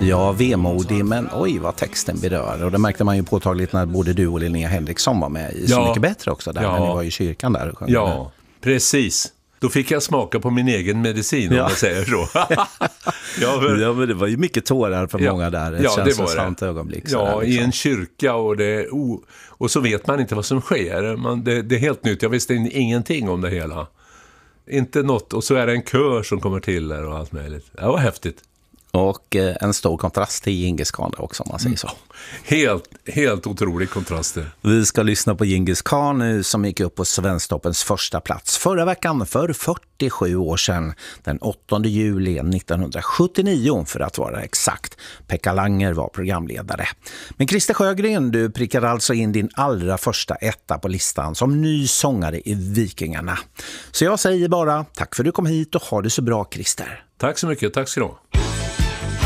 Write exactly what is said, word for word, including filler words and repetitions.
Ja, vemodig, men oj vad texten berör. Och det märkte man ju påtagligt när både du och Linnea Henriksson var med i Så ja. mycket bättre också, där ja. när ni var i kyrkan där och sjöng. Ja, precis. Då fick jag smaka på min egen medicin, ja. om jag säger så. ja, men... ja, men det var ju mycket tårar för ja. många där. Ett ja, känslosamt det var det. ögonblick. Ja, där, liksom. i en kyrka och, det, oh, och så vet man inte vad som sker. Man, det, det är helt nytt. Jag visste ingenting om det hela. Inte något. Och så är det en kör som kommer till där och allt möjligt. Det var häftigt. Och eh, en stor kontrast till Djingis Khan också, om man säger så. Mm. Helt, helt otrolig kontraster. Vi ska lyssna på Djingis Khan nu, som gick upp på Svensktoppens första plats förra veckan för fyrtiosju år sedan. Den åttonde juli nittonhundrasjuttionio för att vara exakt. Pekka Langer var programledare. Men Christer Sjögren, du prickar alltså in din allra första etta på listan som ny sångare i Vikingarna. Så jag säger bara tack för att du kom hit och ha det så bra, Christer. Tack så mycket, tack ska du ha.